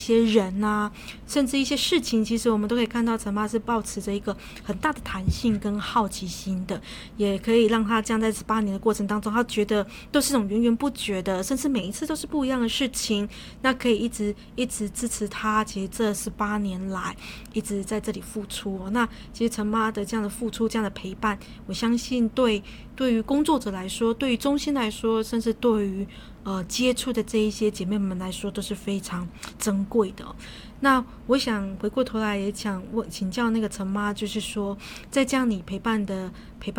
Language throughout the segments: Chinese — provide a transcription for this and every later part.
些人啊，甚至一些事情，其实我们都可以看到陈妈是抱持着一个很大的弹性跟好奇心的，也可以让他这样在18年的过程当中，他觉得都是一种源源不绝的，甚至每一次都是不一样的事情，那可以一直支持他。其实这18年来一直在这里付出那其实陈妈的这样的付出，这样的陪伴，我相信对于工作者来说，对于中心来说，甚至对于接触的这一些姐妹们来说，都是非常珍贵的那我想回过头来也想请教那个陈妈，就是说在这样你陪伴的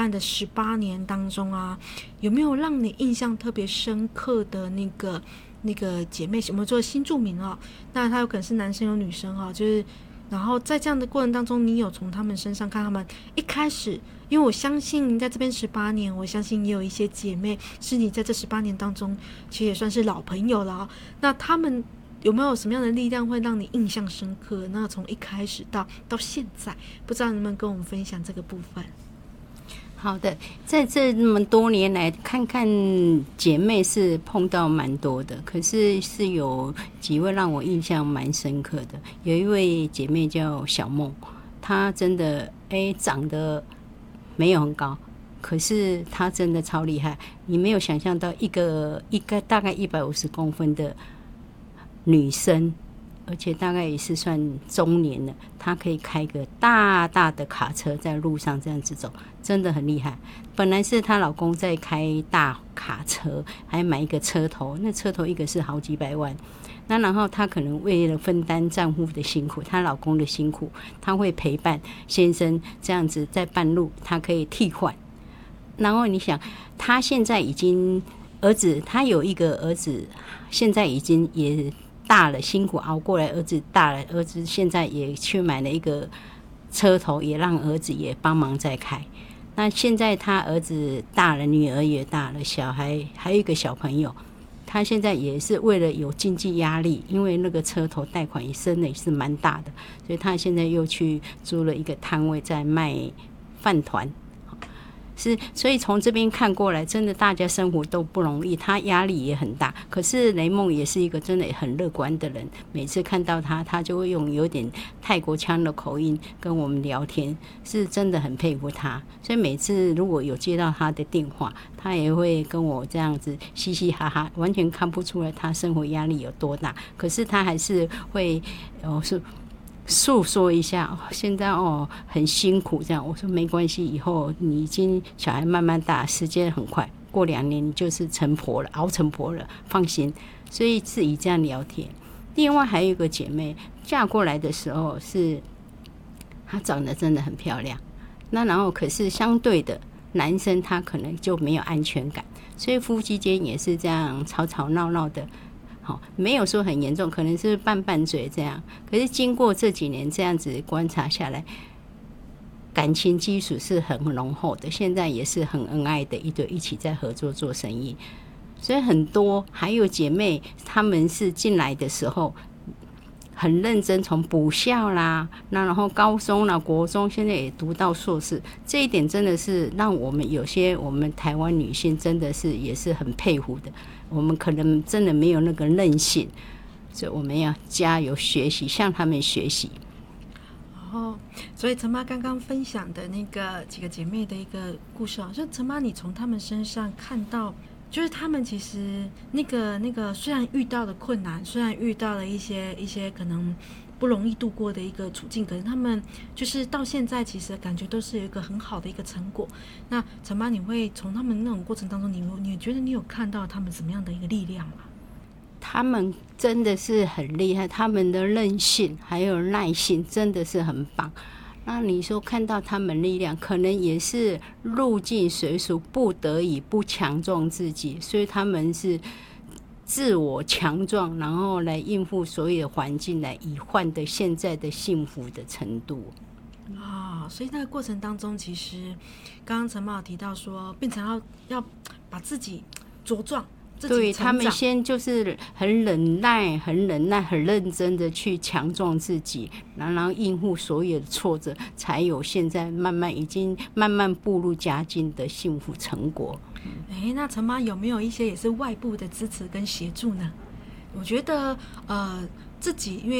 18年当中啊，有没有让你印象特别深刻的那个姐妹？我们做新住民那她有可能是男生有女生就是然后在这样的过程当中，你有从他们身上看他们一开始，因为我相信您在这边18年，我相信也有一些姐妹是你在这18年当中其实也算是老朋友了那他们有没有什么样的力量会让你印象深刻？那从一开始到现在，不知道能不能跟我们分享这个部分？ 好的，在这么多年来，看看姐妹是碰到蛮多的，可是有几位让我印象蛮深刻的。有一位姐妹叫小梦，她真的长得没有很高，可是她真的超厉害。你没有想象到一个大概150公分的女生，而且大概也是算中年了，她可以开个大大的卡车在路上这样子走，真的很厉害。本来是她老公在开大卡车，还买一个车头，那车头一个是好几百万。那然后她可能为了分担丈夫的辛苦，她老公的辛苦，她会陪伴先生这样子在半路，她可以替换。然后你想，她现在已经儿子，她有一个儿子，现在已经也大了，辛苦熬过来，儿子大了，儿子现在也去买了一个车头，也让儿子也帮忙在开。那现在他儿子大了，女儿也大了，小孩还有一个小朋友，他现在也是为了有经济压力，因为那个车头贷款也升的也是蛮大的，所以他现在又去租了一个摊位在卖饭团。所以从这边看过来，真的大家生活都不容易，他压力也很大。可是雷梦也是一个真的很乐观的人，每次看到他就会用有点泰国腔的口音跟我们聊天，是真的很佩服他。所以每次如果有接到他的电话，他也会跟我这样子嘻嘻哈哈，完全看不出来他生活压力有多大。可是他还是会诉说一下现在很辛苦这样。我说没关系，以后你已经小孩慢慢大，时间很快，过2年你就是成婆了，熬成婆了，放心。所以是以这样聊天。另外还有一个姐妹嫁过来的时候，是她长得真的很漂亮，那然后可是相对的男生他可能就没有安全感，所以夫妻间也是这样吵吵闹闹的，没有说很严重，可能是拌拌嘴这样。可是经过这几年这样子观察下来，感情基础是很浓厚的，现在也是很恩爱的一对，一起在合作做生意。所以很多还有姐妹，她们是进来的时候很认真，从补校啦，那然后高中啦、国中，现在也读到硕士，这一点真的是让我们有些我们台湾女性真的是也是很佩服的。我们可能真的没有那个韧性，所以我们要加油学习，向他们学习。 所以陈妈刚刚分享的那个几个姐妹的一个故事就陈妈你从她们身上看到，就是她们其实那个虽然遇到了困难，虽然遇到了一些可能不容易度过的一个处境，可是他们就是到现在其实感觉都是有一个很好的一个成果。那陈妈，你会从他们那种过程当中，你觉得你有看到他们什么样的一个力量吗？ 他们真的是很厉害，他们的韧性还有耐性真的是很棒。那你说看到他们力量，可能也是入境随俗，不得已不强壮自己，所以他们是自我强壮，然后来应付所有的环境，来以换得现在的幸福的程度。 所以那个过程当中，其实刚刚陈妈有提到说，变成要把自己茁壮。 对，他们先就是很忍耐、很认真的去强壮自己，然后应付所有的挫折，才有现在已经慢慢步入家境的幸福成果。 那陈妈有没有一些也是外部的支持跟协助呢？我觉得自己因为